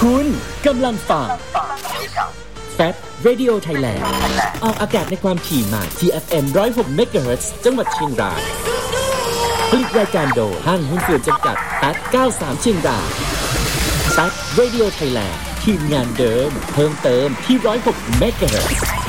คุณกำลังฟังแฟบ Radio Thailand ออกอากาศในความถี่ใหม่ TFM 106 MHz จังหวัดเชียงรายผลิตรายการโดยห้างหุ้นส่วนจำกัดแฟบ93เชียงรายแฟบ Radio Thailand ทีมงานเดิมเพิ่มเติมที่106 MHz